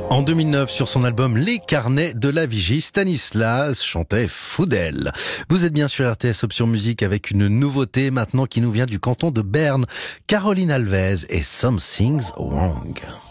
En 2009, sur son album Les Carnets de la Vigie, Stanislas chantait Fou d'elle. Vous êtes bien sur RTS Option Musique avec une nouveauté maintenant qui nous vient du canton de Berne. Caroline Alves et Something's Wrong.